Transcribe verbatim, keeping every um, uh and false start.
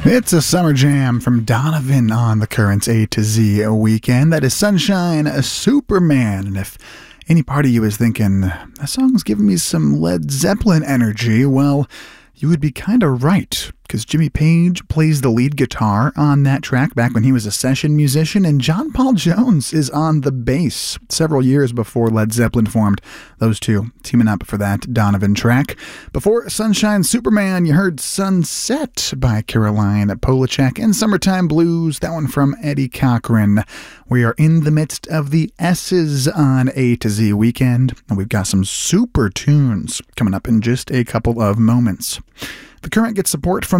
It's a summer jam from Donovan on the Currents A to Z weekend. That is Sunshine, a Superman. And if any part of you is thinking, that song's giving me some Led Zeppelin energy, well, you would be kind of right, because Jimmy Page plays the lead guitar on that track back when he was a session musician, and John Paul Jones is on the bass several years before Led Zeppelin formed. Those two teaming up for that Donovan track. Before Sunshine Superman, you heard Sunset by Caroline Polachek and Summertime Blues, that one from Eddie Cochran. We are in the midst of the S's on A to Z weekend, and we've got some super tunes coming up in just a couple of moments. The Current gets support from